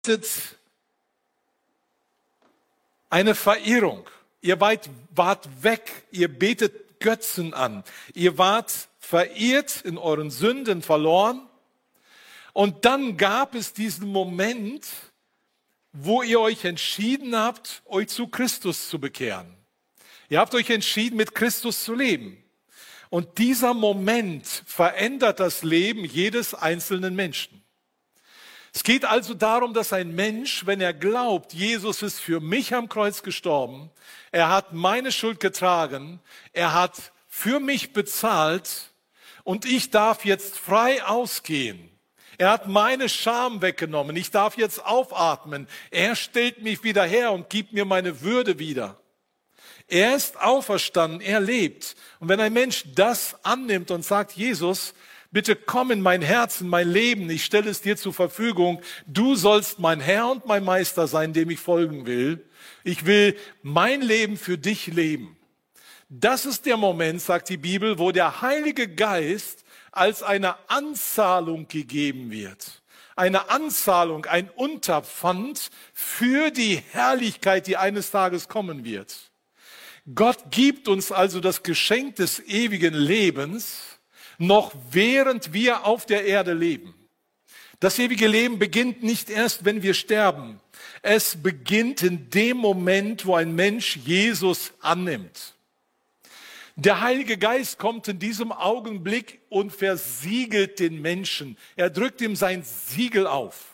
betet eine Verirrung. Ihr wart weg, ihr betet Götzen an. Ihr wart verirrt, in euren Sünden verloren. Und dann gab es diesen Moment, wo ihr euch entschieden habt, euch zu Christus zu bekehren. Ihr habt euch entschieden, mit Christus zu leben. Und dieser Moment verändert das Leben jedes einzelnen Menschen. Es geht also darum, dass ein Mensch, wenn er glaubt, Jesus ist für mich am Kreuz gestorben, er hat meine Schuld getragen, er hat für mich bezahlt und ich darf jetzt frei ausgehen. Er hat meine Scham weggenommen, ich darf jetzt aufatmen. Er stellt mich wieder her und gibt mir meine Würde wieder. Er ist auferstanden, er lebt. Und wenn ein Mensch das annimmt und sagt, Jesus, bitte komm in mein Herz, in mein Leben, ich stelle es dir zur Verfügung. Du sollst mein Herr und mein Meister sein, dem ich folgen will. Ich will mein Leben für dich leben. Das ist der Moment, sagt die Bibel, wo der Heilige Geist als eine Anzahlung gegeben wird. Eine Anzahlung, ein Unterpfand für die Herrlichkeit, die eines Tages kommen wird. Gott gibt uns also das Geschenk des ewigen Lebens, noch während wir auf der Erde leben. Das ewige Leben beginnt nicht erst, wenn wir sterben. Es beginnt in dem Moment, wo ein Mensch Jesus annimmt. Der Heilige Geist kommt in diesem Augenblick und versiegelt den Menschen. Er drückt ihm sein Siegel auf.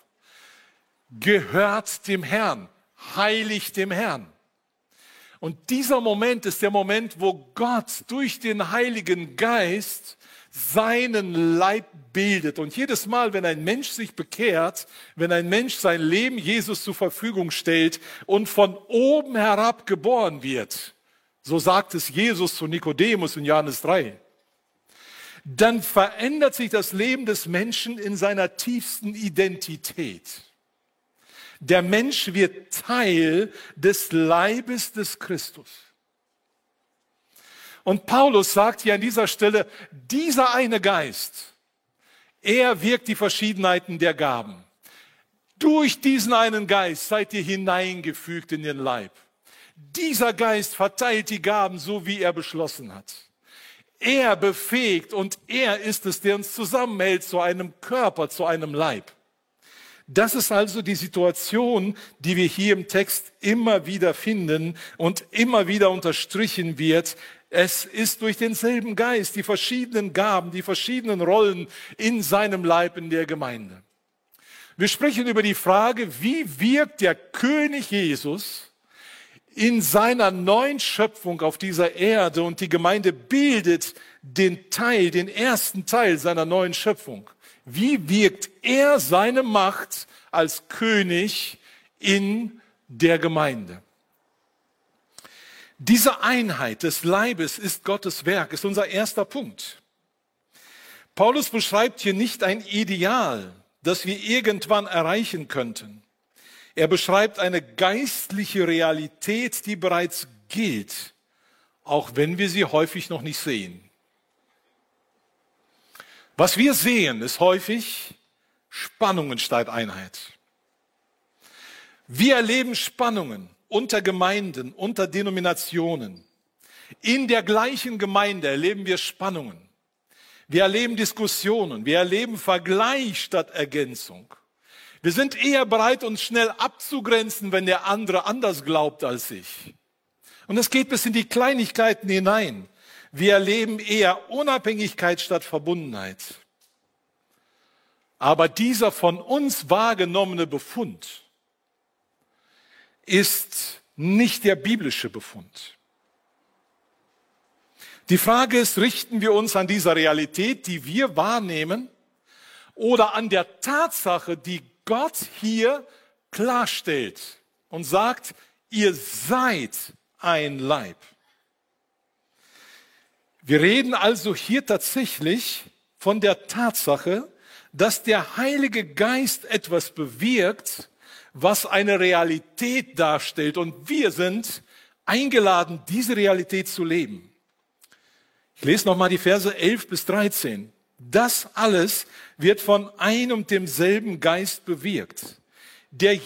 Gehört dem Herrn, heilig dem Herrn. Und dieser Moment ist der Moment, wo Gott durch den Heiligen Geist seinen Leib bildet. Und jedes Mal, wenn ein Mensch sich bekehrt, wenn ein Mensch sein Leben Jesus zur Verfügung stellt und von oben herab geboren wird, so sagt es Jesus zu Nikodemus in Johannes 3, dann verändert sich das Leben des Menschen in seiner tiefsten Identität. Der Mensch wird Teil des Leibes des Christus. Und Paulus sagt hier an dieser Stelle, dieser eine Geist, er wirkt die Verschiedenheiten der Gaben. Durch diesen einen Geist seid ihr hineingefügt in den Leib. Dieser Geist verteilt die Gaben so, wie er beschlossen hat. Er befähigt und er ist es, der uns zusammenhält zu einem Körper, zu einem Leib. Das ist also die Situation, die wir hier im Text immer wieder finden und immer wieder unterstrichen wird. Es ist durch denselben Geist, die verschiedenen Gaben, die verschiedenen Rollen in seinem Leib, in der Gemeinde. Wir sprechen über die Frage, wie wirkt der König Jesus in seiner neuen Schöpfung auf dieser Erde, und die Gemeinde bildet den ersten Teil seiner neuen Schöpfung. Wie wirkt er seine Macht als König in der Gemeinde? Diese Einheit des Leibes ist Gottes Werk, ist unser erster Punkt. Paulus beschreibt hier nicht ein Ideal, das wir irgendwann erreichen könnten. Er beschreibt eine geistliche Realität, die bereits gilt, auch wenn wir sie häufig noch nicht sehen. Was wir sehen, ist häufig Spannungen statt Einheit. Wir erleben Spannungen unter Gemeinden, unter Denominationen. In der gleichen Gemeinde erleben wir Spannungen. Wir erleben Diskussionen, wir erleben Vergleich statt Ergänzung. Wir sind eher bereit, uns schnell abzugrenzen, wenn der andere anders glaubt als ich. Und das geht bis in die Kleinigkeiten hinein. Wir erleben eher Unabhängigkeit statt Verbundenheit. Aber dieser von uns wahrgenommene Befund ist nicht der biblische Befund. Die Frage ist, richten wir uns an dieser Realität, die wir wahrnehmen, oder an der Tatsache, die Gott hier klarstellt und sagt, ihr seid ein Leib. Wir reden also hier tatsächlich von der Tatsache, dass der Heilige Geist etwas bewirkt, was eine Realität darstellt. Und wir sind eingeladen, diese Realität zu leben. Ich lese nochmal die Verse 11 bis 13. Das alles wird von ein und demselben Geist bewirkt. der